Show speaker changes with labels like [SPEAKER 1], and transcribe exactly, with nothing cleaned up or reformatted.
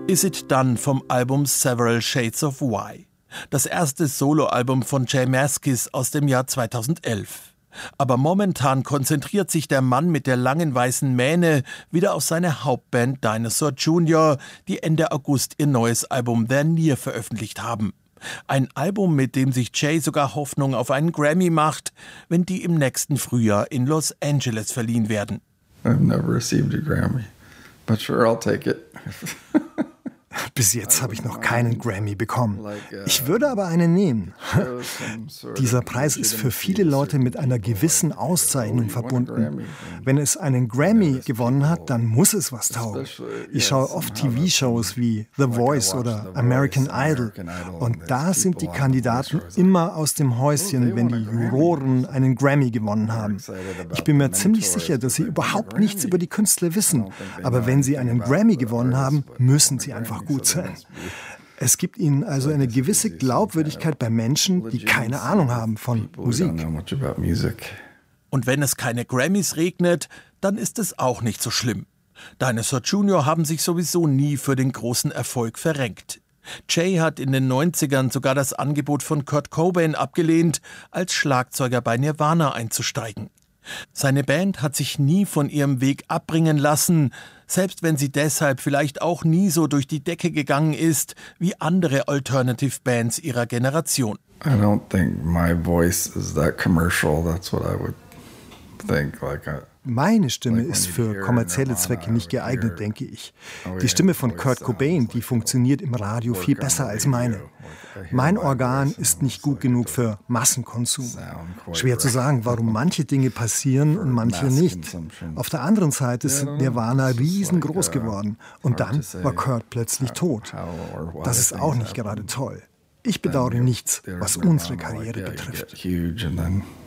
[SPEAKER 1] Is It Done vom Album Several Shades of Why. Das erste Soloalbum von J Mascis aus dem Jahr zweitausendelf. Aber momentan konzentriert sich der Mann mit der langen weißen Mähne wieder auf seine Hauptband Dinosaur Junior, die Ende August ihr neues Album They're Near veröffentlicht haben. Ein Album, mit dem sich Jay sogar Hoffnung auf einen Grammy macht, wenn die im nächsten Frühjahr in Los Angeles verliehen werden.
[SPEAKER 2] I've never received a Grammy, but sure, I'll take it.
[SPEAKER 3] Bis jetzt habe ich noch keinen Grammy bekommen. Ich würde aber einen nehmen. Dieser Preis ist für viele Leute mit einer gewissen Auszeichnung verbunden. Wenn es einen Grammy gewonnen hat, dann muss es was taugen. Ich schaue oft T V-Shows wie The Voice oder American Idol. Und da sind die Kandidaten immer aus dem Häuschen, wenn die Juroren einen Grammy gewonnen haben. Ich bin mir ziemlich sicher, dass sie überhaupt nichts über die Künstler wissen. Aber wenn sie einen Grammy gewonnen haben, müssen sie einfach gut sein. Es gibt ihnen also eine gewisse Glaubwürdigkeit bei Menschen, die keine Ahnung haben von Musik.
[SPEAKER 1] Und wenn es keine Grammys regnet, dann ist es auch nicht so schlimm. Dinosaur Junior haben sich sowieso nie für den großen Erfolg verrenkt. Jay hat in den neunzigern sogar das Angebot von Kurt Cobain abgelehnt, als Schlagzeuger bei Nirvana einzusteigen. Seine Band hat sich nie von ihrem Weg abbringen lassen, selbst wenn sie deshalb vielleicht auch nie so durch die Decke gegangen ist wie andere Alternative Bands ihrer Generation.
[SPEAKER 2] I don't think my voice is that commercial. That's what I would think. Like a
[SPEAKER 3] Meine Stimme ist für kommerzielle Zwecke nicht geeignet, denke ich. Die Stimme von Kurt Cobain, die funktioniert im Radio viel besser als meine. Mein Organ ist nicht gut genug für Massenkonsum. Schwer zu sagen, warum manche Dinge passieren und manche nicht. Auf der anderen Seite sind Nirvana riesengroß geworden und dann war Kurt plötzlich tot. Das ist auch nicht gerade toll. Ich bedauere nichts, was unsere Karriere betrifft.